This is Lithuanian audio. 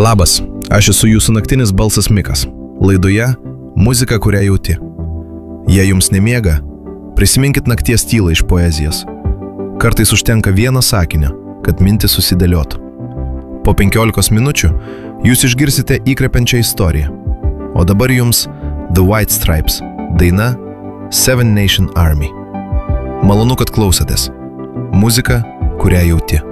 Labas, aš esu jūsų naktinis balsas Mikas. Laidoje muzika, kurią jauti. Jei jums nemiega, prisiminkit nakties tylą iš poezijos. Kartais užtenka vieno sakinio, kad mintis susidėliotų. Po 15 minučių jūs išgirsite įkvepiančią istoriją. O dabar jums The White Stripes, daina Seven Nation Army. Malonu, kad klausotės. Muzika, kurią jauti.